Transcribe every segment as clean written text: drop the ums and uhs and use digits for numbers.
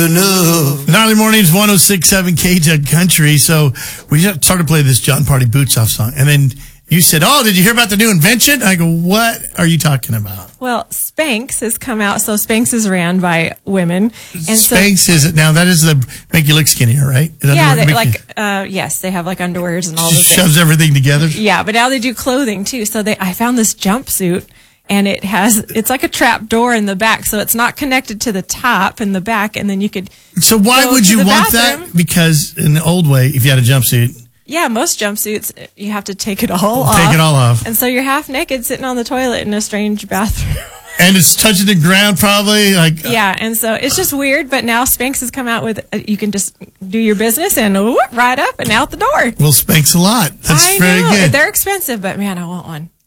enough. Gnarly Mornings, 106.7 KJUG Country. So we just started to play this John Party Boots Off song. And then you said, oh, did you hear about the new invention? I go, what are you talking about? Well, Spanx has come out. So Spanx is ran by women. And Spanx is it now? That is the make you look skinnier, right? Yeah, yes, they have like underwears and all the things. Shoves everything together. Yeah, but now they do clothing too. So I found this jumpsuit. And it's like a trap door in the back, so it's not connected to the top in the back, and then you could. So why would you want that? Because in the old way, if you had a jumpsuit. Yeah, most jumpsuits, you have to take it all off. Take it all off. And so you're half naked sitting on the toilet in a strange bathroom. And it's touching the ground probably. Yeah, and so it's just weird, but now Spanx has come out with, you can just do your business and whoop, right up and out the door. Well, Spanx a lot. That's very good. They're expensive, but man, I want one.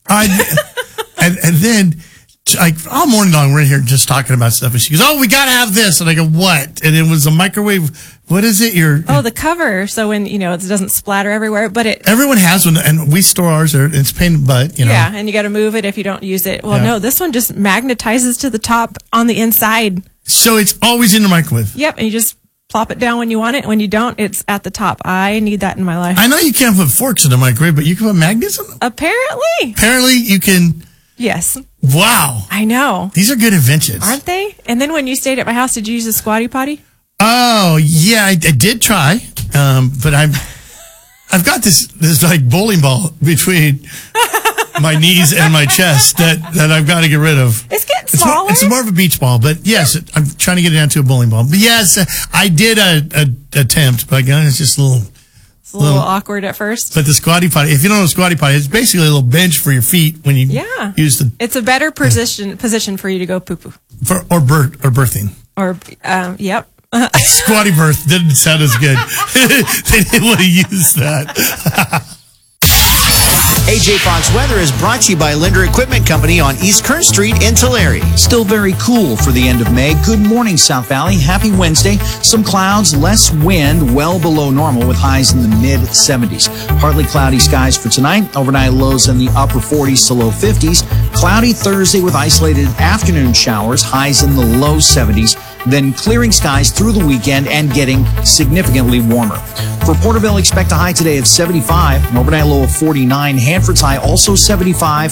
And then, all morning long, we're in here just talking about stuff. And she goes, oh, we got to have this. And I go, what? And it was a microwave. What is it? The cover. So when, it doesn't splatter everywhere. But everyone has one. And we store ours. It's pain in the butt, Yeah, and you got to move it if you don't use it. Well, no, this one just magnetizes to the top on the inside. So it's always in the microwave. Yep, and you just plop it down when you want it. When you don't, it's at the top. I need that in my life. I know you can't put forks in the microwave, but you can put magnets in them. Apparently you can. Yes. Wow. I know. These are good inventions. Aren't they? And then when you stayed at my house, did you use a squatty potty? Oh, yeah, I did try. But I've got this like bowling ball between my knees and my chest that I've got to get rid of. It's getting smaller. It's more of a beach ball, but yes, I'm trying to get it down to a bowling ball. But yes, I did attempt, but again, it's just a little... It's a little awkward at first. But the squatty potty, if you don't know squatty potty, it's basically a little bench for your feet when you use the... It's a better position for you to go poo-poo. Or birthing. Yep. Squatty birth didn't sound as good. They didn't want to use that. AJ Fox Weather is brought to you by Linder Equipment Company on East Kern Street in Tulare. Still very cool for the end of May. Good morning, South Valley. Happy Wednesday. Some clouds, less wind, well below normal with highs in the mid-70s. Partly cloudy skies for tonight. Overnight lows in the upper 40s to low 50s. Cloudy Thursday with isolated afternoon showers, highs in the low 70s. Then clearing skies through the weekend and getting significantly warmer. For Porterville, expect a high today of 75, an overnight low of 49. Hanford's high also 75.